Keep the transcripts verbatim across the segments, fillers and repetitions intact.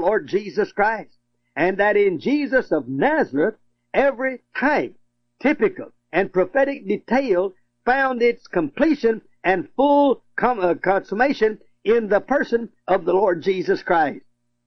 Lord Jesus Christ, and that in Jesus of Nazareth every type, typical, and prophetic detail found its completion and full com- uh, consummation in the person of the Lord Jesus Christ.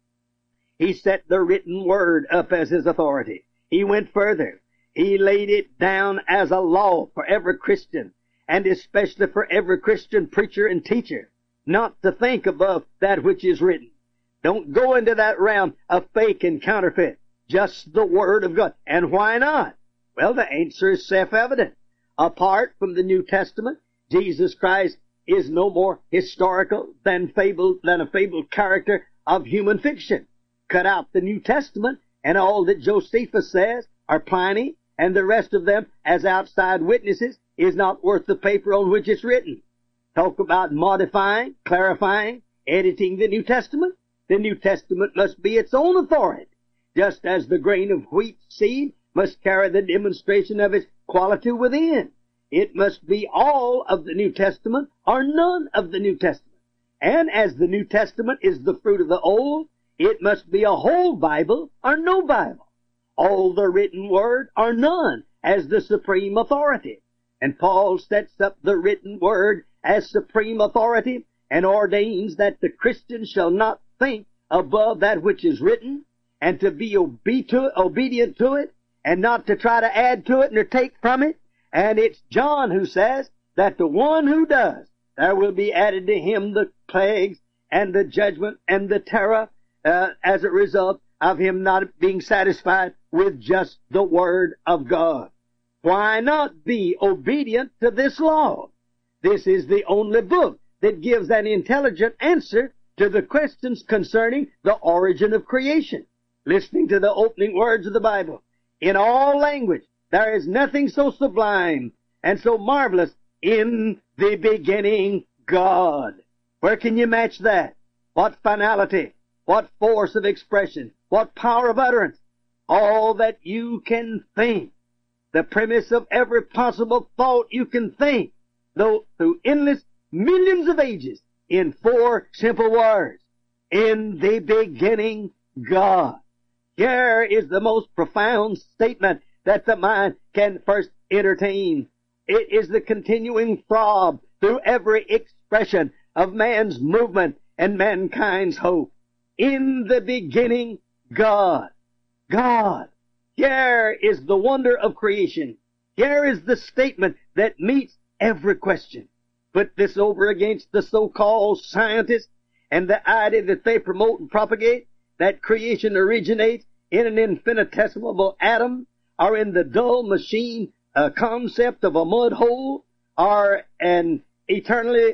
He set the written word up as his authority. He went further. He laid it down as a law for every Christian, and especially for every Christian preacher and teacher, not to think above that which is written. Don't go into that realm of fake and counterfeit. Just the Word of God. And why not? Well, the answer is self-evident. Apart from the New Testament, Jesus Christ is no more historical than fable, than a fabled character of human fiction. Cut out the New Testament, and all that Josephus says, or Pliny, and the rest of them as outside witnesses, is not worth the paper on which it's written. Talk about modifying, clarifying, editing the New Testament. The New Testament must be its own authority, just as the grain of wheat seed must carry the demonstration of its quality within. It must be all of the New Testament or none of the New Testament. And as the New Testament is the fruit of the Old, it must be a whole Bible or no Bible. All the written word or none as the supreme authority. And Paul sets up the written word as supreme authority and ordains that the Christian shall not think above that which is written, and to be obe- to, obedient to it, and not to try to add to it nor take from it. And it's John who says that the one who does, there will be added to him the plagues and the judgment and the terror uh, as a result of him not being satisfied with just the Word of God. Why not be obedient to this law? This is the only book that gives an intelligent answer to the questions concerning the origin of creation. Listening to the opening words of the Bible, in all language, there is nothing so sublime and so marvelous. In the beginning, God. Where can you match that? What finality, what force of expression, what power of utterance. All that you can think. The premise of every possible thought you can think, though through endless millions of ages, in four simple words. In the beginning, God. Here is the most profound statement that the mind can first entertain. It is the continuing throb through every expression of man's movement and mankind's hope. In the beginning, God. God. Here is the wonder of creation. Here is the statement that meets every question. Put this over against the so-called scientists and the idea that they promote and propagate that creation originates in an infinitesimal atom, or in the dull machine uh, concept of a mud hole, or an eternally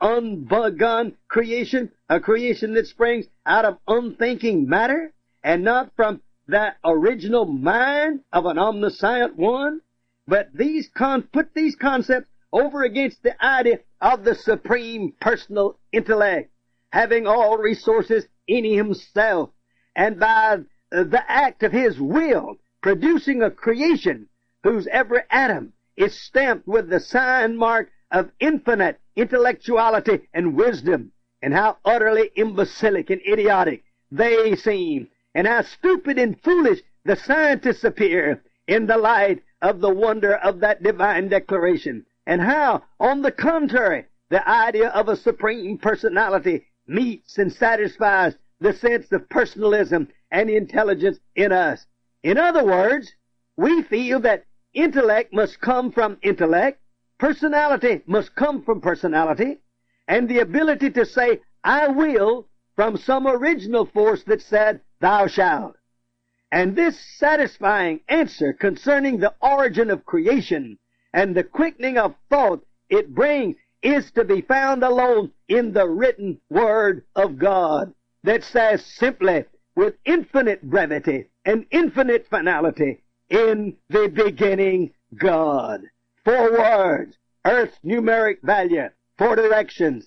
unbegun creation, a creation that springs out of unthinking matter, and not from that original mind of an omniscient one. But these con- put these concepts over against the idea of the supreme personal intellect, having all resources in himself, and by the act of his will, producing a creation whose every atom is stamped with the sign mark of infinite intellectuality and wisdom. And how utterly imbecilic and idiotic they seem, and how stupid and foolish the scientists appear in the light of the wonder of that divine declaration. And how, on the contrary, the idea of a supreme personality meets and satisfies the sense of personalism and intelligence in us. In other words, we feel that intellect must come from intellect, personality must come from personality, and the ability to say, I will, from some original force that said, thou shalt. And this satisfying answer concerning the origin of creation and the quickening of thought it brings is to be found alone in the written Word of God, that says simply, with infinite brevity and infinite finality, in the beginning, God. Four words, earth's numeric value, four directions.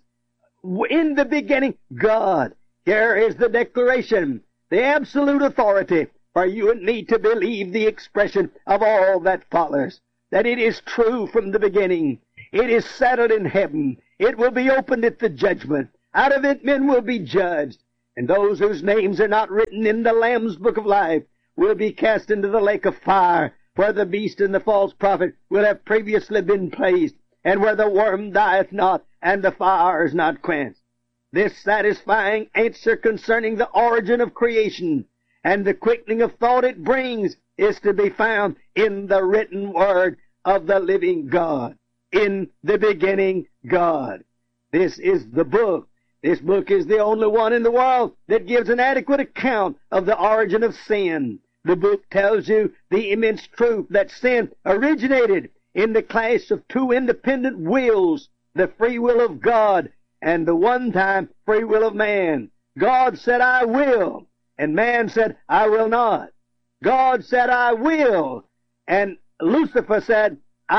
In the beginning, God. Here is the declaration, the absolute authority for you and me to believe the expression of all that follows. That it is true from the beginning. It is settled in heaven. It will be opened at the judgment. Out of it men will be judged. And those whose names are not written in the Lamb's book of life will be cast into the lake of fire, where the beast and the false prophet will have previously been placed, and where the worm dieth not, and the fire is not quenched. This satisfying answer concerning the origin of creation and the quickening of thought it brings is to be found in the written word of the living God. In the beginning, God. This is the book. This book is the only one in the world that gives an adequate account of the origin of sin. The book tells you the immense truth that sin originated in the clash of two independent wills, the free will of God and the one-time free will of man. God said, I will, and man said, I will not. God said, I will, and Lucifer said,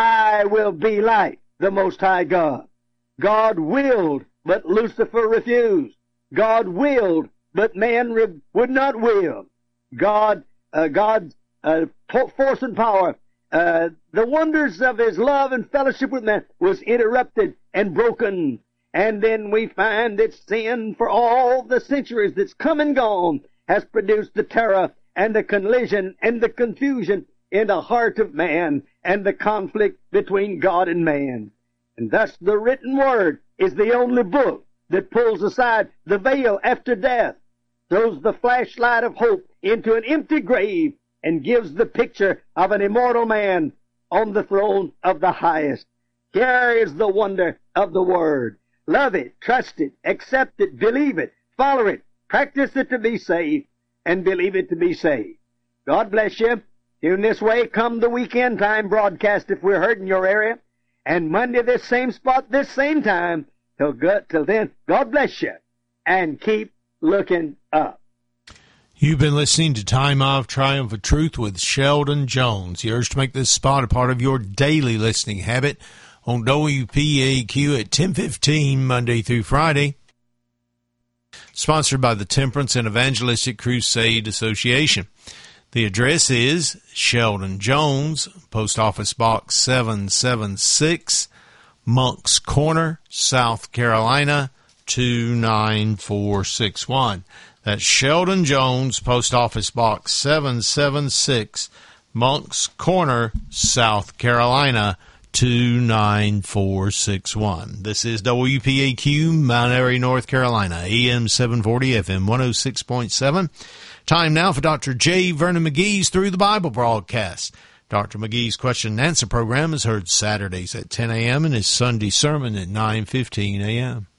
I will be like the Most High God. God willed, but Lucifer refused. God willed, but man re- would not will. God, uh, God's uh, force and power, uh, the wonders of His love and fellowship with man was interrupted and broken. And then we find that sin, for all the centuries that's come and gone, has produced the terror and the collision and the confusion in the heart of man and the conflict between God and man. And thus the written word is the only book that pulls aside the veil after death, throws the flashlight of hope into an empty grave, and gives the picture of an immortal man on the throne of the highest. Here is the wonder of the word. Love it, trust it, accept it, believe it, follow it, practice it to be saved, and believe it to be saved. God bless you. In this way, come the weekend time broadcast if we're heard in your area. And Monday, this same spot, this same time. Till, good, till then, God bless you. And keep looking up. You've been listening to Time of Triumph of Truth with Sheldon Jones. You're urged to make this spot a part of your daily listening habit on W P A Q at ten fifteen Monday through Friday. Sponsored by the Temperance and Evangelistic Crusade Association. The address is Sheldon Jones, Post Office Box seven seven six, Moncks Corner, South Carolina, two nine four six one. That's Sheldon Jones, Post Office Box seven seven six, Moncks Corner, South Carolina, two nine four six one. This is W P A Q, Mount Airy, North Carolina, A M seven forty, F M one oh six point seven. Time now for Doctor J. Vernon McGee's Through the Bible broadcast. Doctor McGee's question and answer program is heard Saturdays at ten a.m. and his Sunday sermon at nine fifteen a.m.